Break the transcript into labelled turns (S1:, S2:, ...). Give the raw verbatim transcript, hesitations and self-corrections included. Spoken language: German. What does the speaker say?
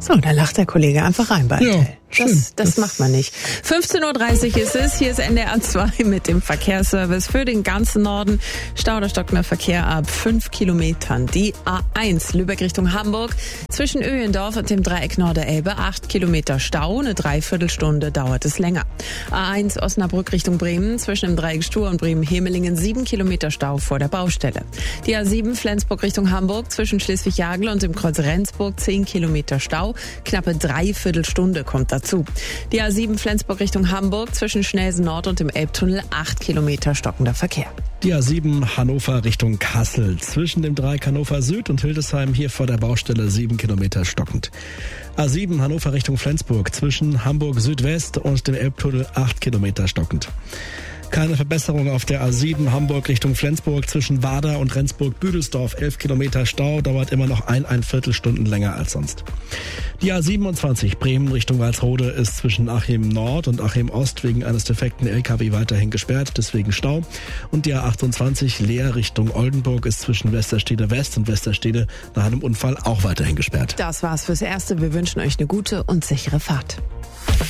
S1: So, da lacht der Kollege einfach rein bei
S2: Ja,
S1: Das, das,
S2: das
S1: macht man nicht. fünfzehn Uhr dreißig ist es. Hier ist N D R zwei mit dem Verkehrsservice für den ganzen Norden. Stau oder stockender Verkehr ab fünf Kilometern. Die A eins Lübeck Richtung Hamburg zwischen Öhlendorf und dem Dreieck Norderelbe. acht Kilometer Stau. Eine Dreiviertelstunde dauert es länger. A eins Osnabrück Richtung Bremen zwischen dem Dreieck Stur und Bremen-Hemelingen. sieben Kilometer Stau vor der Baustelle. Die A sieben Flensburg Richtung Hamburg zwischen Schleswig-Jagel und dem Kreuz Rendsburg. zehn Kilometer Stau. Knappe Dreiviertelstunde kommt dazu. Die A sieben Flensburg Richtung Hamburg zwischen Schnelsen Nord und dem Elbtunnel acht Kilometer stockender Verkehr.
S2: Die A sieben Hannover Richtung Kassel zwischen dem Dreieck Hannover Süd und Hildesheim hier vor der Baustelle sieben Kilometer stockend. A sieben Hannover Richtung Flensburg zwischen Hamburg Südwest und dem Elbtunnel acht Kilometer stockend. Keine Verbesserung auf der A sieben Hamburg Richtung Flensburg zwischen Wader und Rendsburg-Büdelsdorf. elf Kilometer Stau, dauert immer noch ein, ein Viertelstunden länger als sonst. Die A siebenundzwanzig Bremen Richtung Walsrode ist zwischen Achim Nord und Achim Ost wegen eines defekten L K W weiterhin gesperrt, deswegen Stau. Und die A achtundzwanzig Leer Richtung Oldenburg ist zwischen Westerstede West und Westerstede nach einem Unfall auch weiterhin gesperrt.
S1: Das war's fürs Erste. Wir wünschen euch eine gute und sichere Fahrt.